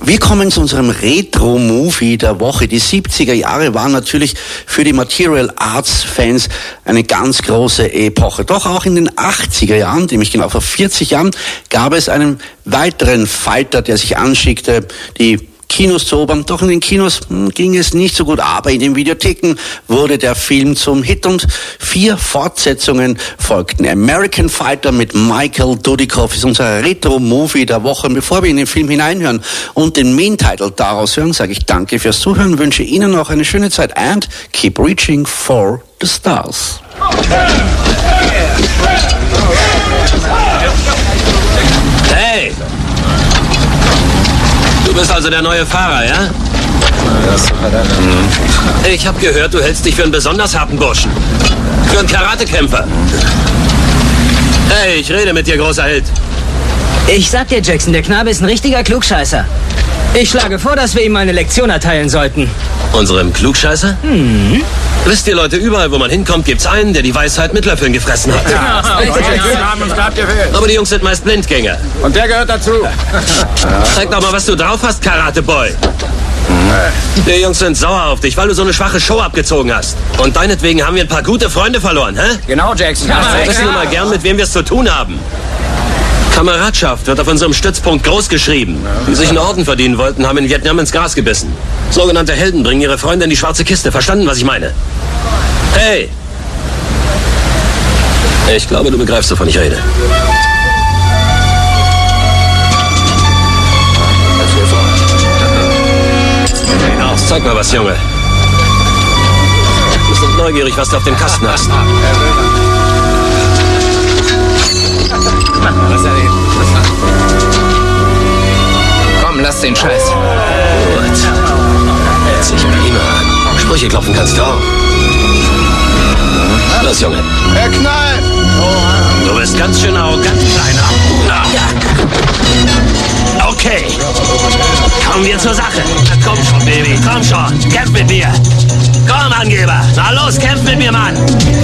Wir kommen zu unserem Retro-Movie der Woche. Die 70er Jahre waren natürlich für die Material Arts-Fans eine ganz große Epoche. Doch auch in den 80er Jahren, nämlich genau vor 40 Jahren, gab es einen weiteren Fighter, der sich anschickte, die Kinos zu erobern. Doch in den Kinos ging es nicht so gut, aber in den Videotheken wurde der Film zum Hit und 4 Fortsetzungen folgten. American Fighter mit Michael Dudikoff ist unser Retro-Movie der Woche. Und bevor wir in den Film hineinhören und den Main-Title daraus hören, sage ich danke fürs Zuhören, wünsche Ihnen noch eine schöne Zeit and keep reaching for the stars. Hey! Du bist also der neue Fahrer, ja? Ich habe gehört, du hältst dich für einen besonders harten Burschen. Für einen Karatekämpfer. Hey, ich rede mit dir, großer Held. Ich sag dir, Jackson, der Knabe ist ein richtiger Klugscheißer. Ich schlage vor, dass wir ihm eine Lektion erteilen sollten. Unserem Klugscheißer? Wisst ihr, Leute, überall, wo man hinkommt, gibt's einen, der die Weisheit mit Löffeln gefressen hat. Aber die Jungs sind meist Blindgänger. Und der gehört dazu. Zeig doch mal, was du drauf hast, Karate-Boy. Die Jungs sind sauer auf dich, weil du so eine schwache Show abgezogen hast. Und deinetwegen haben wir ein paar gute Freunde verloren, hä? Genau, Jackson. Wir wissen nun mal gern, mit wem wir es zu tun haben. Kameradschaft wird auf unserem Stützpunkt groß geschrieben. Die sich einen Orden verdienen wollten, haben in Vietnam ins Gras gebissen. Sogenannte Helden bringen ihre Freunde in die schwarze Kiste. Verstanden, was ich meine? Hey! Ich glaube, du begreifst, wovon ich rede. Zeig mal was, Junge. Wir sind neugierig, was du auf dem Kasten hast. Komm, lass den Scheiß. Gut. Hört sich prima an. Sprüche klopfen kannst du auch. Los, Junge. Er knallt! Du bist ganz schön arrogant, Kleiner. Okay. Kommen wir zur Sache. Na, komm schon, Baby. Komm schon. Kämpf mit mir. Komm, Angeber. Na los, kämpf mit mir, Mann.